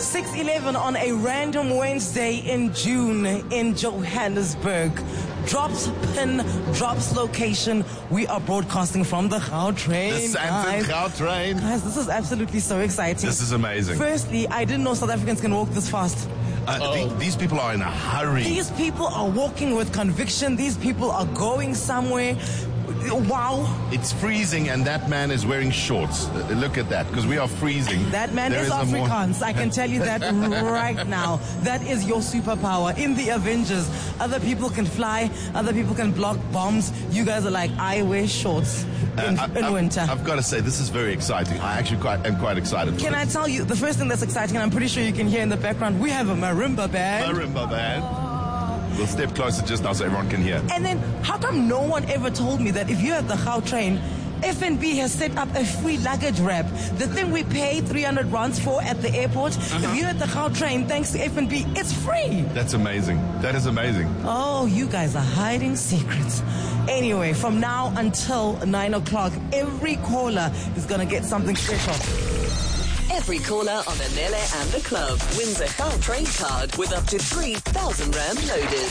6:11 on a random Wednesday in June in Johannesburg. Drops pin, drops location. We are broadcasting from the Gautrain. The Sandton Gautrain. Guys, this is absolutely so exciting. This is amazing. Firstly, I didn't know South Africans can walk this fast. These people are in a hurry. These people are walking with conviction. These people are going somewhere. Wow. It's freezing and that man is wearing shorts. Look at that, because we are freezing. That man is Afrikaans. I can tell you that right now. That is your superpower. In the Avengers, other people can fly, other people can block bombs. You guys are like, I wear shorts in winter. I've got to say, this is very exciting. I actually am quite excited. Can I tell you, the first thing that's exciting, and I'm pretty sure you can hear in the background, we have a marimba band. Marimba band. We'll step closer just now so everyone can hear. And then, how come no one ever told me that if you're at the Gautrain, FNB has set up a free luggage wrap? The thing we pay 300 rands for at the airport, if you're at the Gautrain, thanks to FNB, it's free. That's amazing. That is amazing. Oh, you guys are hiding secrets. Anyway, from now until 9 o'clock, every caller is going to get something special. Every caller on Anele and the Club wins a Gautrain card with up to 3,000 rand loaded.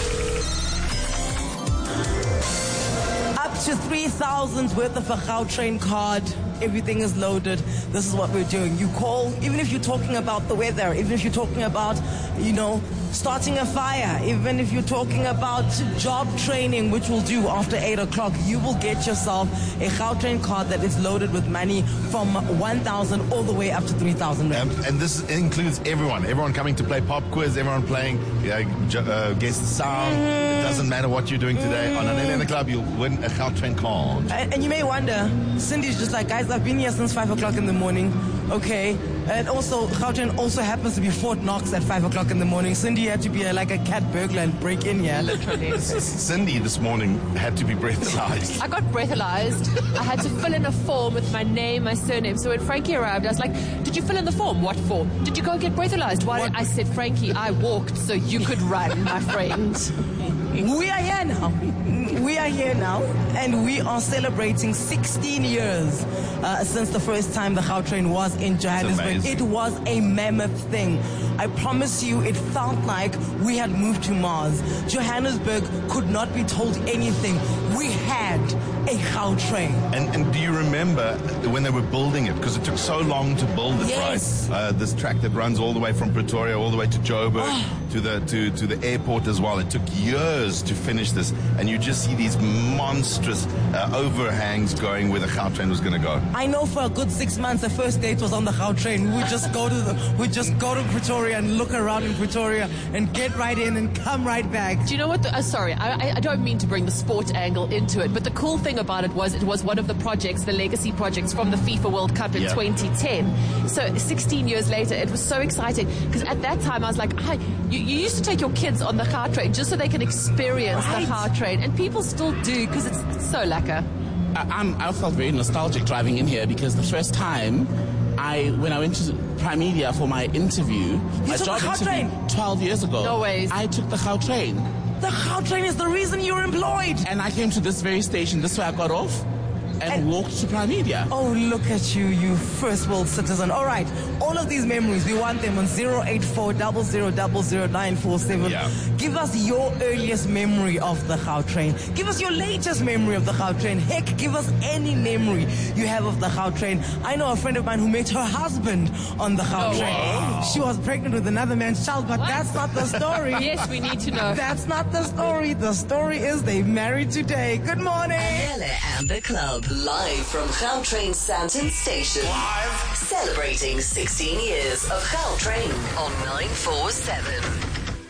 Up to 3,000 worth of a Gautrain card. Everything is loaded. This is what we're doing. You call, even if you're talking about the weather, even if you're talking about, starting a fire, even if you're talking about job training, which we'll do after 8 o'clock, you will get yourself a Gautrain card that is loaded with money from 1,000 all the way up to 3,000 rand. And this includes everyone coming to play pop quiz, everyone playing guess the sound. It doesn't matter what you're doing today. On Anele and the Club, you'll win a Gautrain card. And you may wonder, Cindy's just like, guys, I've been here since 5 o'clock in the morning. Okay. And also, Gautrain also happens to be Fort Knox at 5 o'clock in the morning. Cindy had to be like a cat burglar and break in here, literally. Cindy this morning had to be breathalyzed. I got breathalyzed. I had to fill in a form with my name, my surname. So when Frankie arrived, I was like, did you fill in the form? What form? Did you go get breathalyzed? Why? I said, Frankie, I walked so you could run, my friend. We are here now. We are here now, and we are celebrating 16 years since the first time the Gautrain was in Johannesburg. It was a mammoth thing. I promise you, it felt like we had moved to Mars. Johannesburg could not be told anything. We had a Gautrain. And do you remember when they were building it? Because it took so long to build it, yes. Right? This track that runs all the way from Pretoria all the way to Joburg to the airport as well. It took years to finish this, and you just see these monstrous overhangs going where the Gautrain was going to go. I know for a good 6 months the first date was on the Gautrain. We'd just go to Pretoria and look around in Pretoria and get right in and come right back. Do you know what? Sorry, I don't mean to bring the sport angle into it, but the cool thing about it was one of the projects, the legacy projects from the FIFA World Cup in 2010. So 16 years later, it was so exciting because at that time I was like, you used to take your kids on the Gautrain just so they can experience the Gautrain, and people still do because it's so lekker. I felt very nostalgic driving in here because the first time when I went to Prime Media for my interview, my job interview 12 years ago. No ways. I took the Gautrain. The Gautrain is the reason you're employed. And I came to this very station. This is where I got off. And walked to Prime Media. Oh, look at you, you first world citizen. All right, all of these memories, we want them on 084-0000-947. Yeah. Give us your earliest memory of the Gautrain. Give us your latest memory of the Gautrain. Heck, give us any memory you have of the Gautrain. I know a friend of mine who met her husband on the Gautrain. Wow. She was pregnant with another man's child, but that's not the story. Yes, we need to know. That's not the story. The story is they married today. Good morning. Anele and the Club. Live from Gautrain Sandton Station. Live. Celebrating 16 years of Gautrain on 947.